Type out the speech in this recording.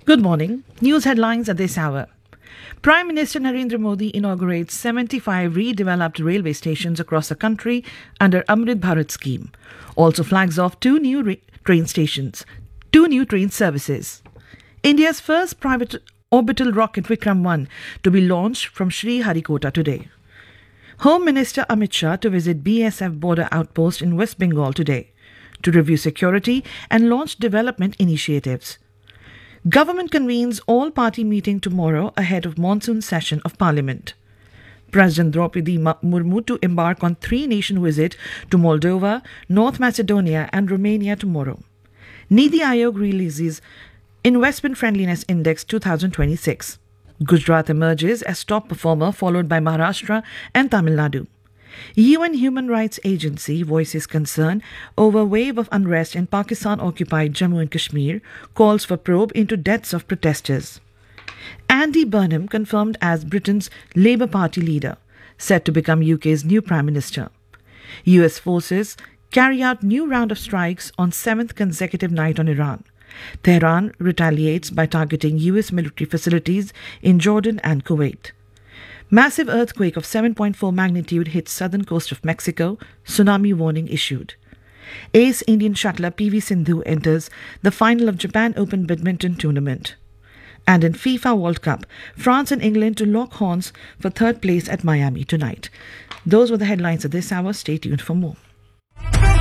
Good morning. News headlines at this hour. Prime Minister Narendra Modi inaugurates 75 redeveloped railway stations across the country under Amrit Bharat scheme. Also flags off two new train services. India's first private orbital rocket Vikram 1 to be launched from Sriharikota today. Home Minister Amit Shah to visit BSF border outpost in West Bengal today to review security and launch development initiatives. Government convenes all-party meeting tomorrow ahead of monsoon session of Parliament. President Draupadi Murmu to embark on three-nation visit to Moldova, North Macedonia and Romania tomorrow. Niti Aayog releases Investment Friendliness Index 2026. Gujarat emerges as top performer followed by Maharashtra and Tamil Nadu. UN Human Rights Agency voices concern over wave of unrest in Pakistan-occupied Jammu and Kashmir, calls for probe into deaths of protesters. Andy Burnham confirmed as Britain's Labour Party leader, set to become UK's new Prime Minister. US forces carry out new round of strikes on 7th consecutive night on Iran. Tehran retaliates by targeting US military facilities in Jordan and Kuwait. Massive earthquake of 7.4 magnitude hits southern coast of Mexico, tsunami warning issued. Ace Indian shuttler PV Sindhu enters the final of Japan Open Badminton Tournament. And in FIFA World Cup, France and England to lock horns for third place at Miami tonight. Those were the headlines at this hour. Stay tuned for more.